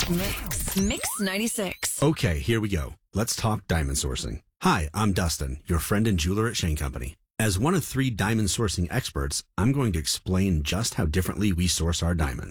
Mix 96. Okay, here we go. Let's talk diamond sourcing. Hi, I'm Dustin, your friend and jeweler at Shane Company. As one of 3 diamond sourcing experts, I'm going to explain just how differently we source our diamonds.